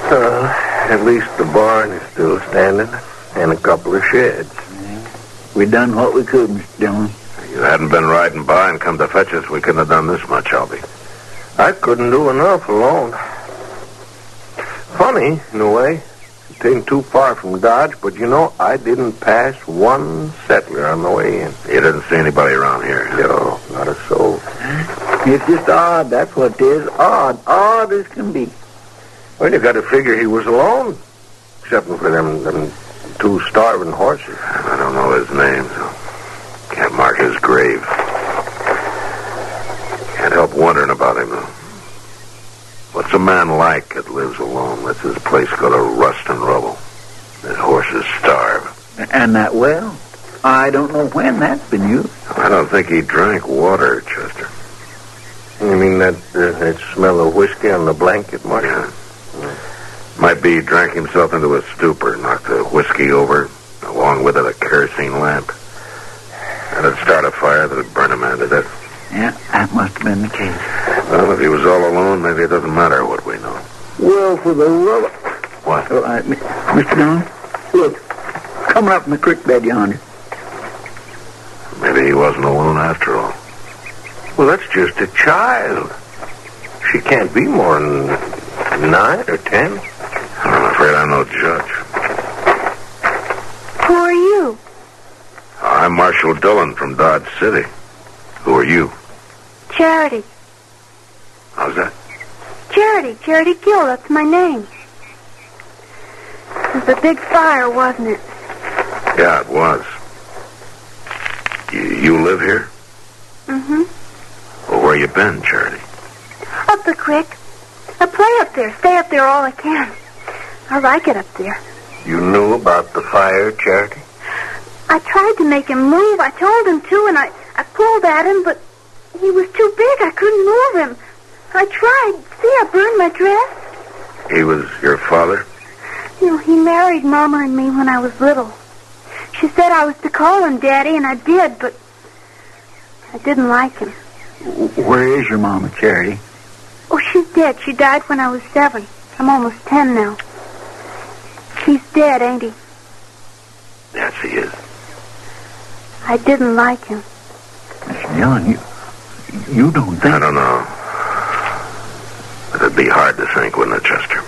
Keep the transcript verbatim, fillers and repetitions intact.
Uh, at least the barn is still standing, and a couple of sheds. We done what we could, Mister Dillon. You hadn't been riding by and come to fetch us, we couldn't have done this much, Albie. I couldn't do enough alone. Funny, in a way. It ain't too far from Dodge, but you know, I didn't pass one settler on the way in. You didn't see anybody around here? No, not a soul. It's just odd, that's what it is. Odd. Odd as can be. Well, you got to figure he was alone, except for them, them two starving horses. I don't know his name, so can't mark his grave. Can't help wondering about him, though. What's a man like that lives alone, lets his place go to rust and rubble? His horses starve. And that well? I don't know when that's been used. I don't think he drank water, Chester. You mean that, uh, that smell of whiskey on the blanket, Mark? Yeah. Might be he drank himself into a stupor, knocked the whiskey over, along with it a kerosene lamp. That'd start a fire that'd burn a man to death. Yeah, that must have been the case. Well, if he was all alone, maybe it doesn't matter what we know. Well, for the love of... What? Oh, uh, Mister Dillon, look, coming up in the creek bed yonder. Maybe he wasn't alone after all. Well, that's just a child. She can't be more than nine or ten. I'm afraid I'm no judge. Who are you? I'm Marshal Dillon from Dodge City. Who are you? Charity. How's that? Charity. Charity Gill. That's my name. It was a big fire, wasn't it? Yeah, it was. You, you live here? Mm-hmm. Well, where you been, Charity? Up the creek. I play up there. Stay up there all I can. I like it up there. You knew about the fire, Charity? I tried to make him move. I told him to, and I, I pulled at him, but he was too big. I couldn't move him. I tried. See, I burned my dress. He was your father? You know, he married Mama and me when I was little. She said I was to call him Daddy, and I did, but I didn't like him. Where is your mama, Charity? Oh, she's dead. She died when I was seven. I'm almost ten now. He's dead, ain't he? Yes, he is. I didn't like him. Mister Dillon, you, you don't think... I don't know. But it'd be hard to think, wouldn't it, Chester?